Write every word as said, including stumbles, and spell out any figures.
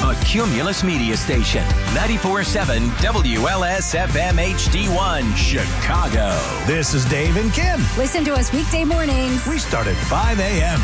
a Cumulus Media Station. ninety-four point seven W L S F M H D one, Chicago. This is Dave and Kim. Listen to us weekday mornings. We start at five a.m.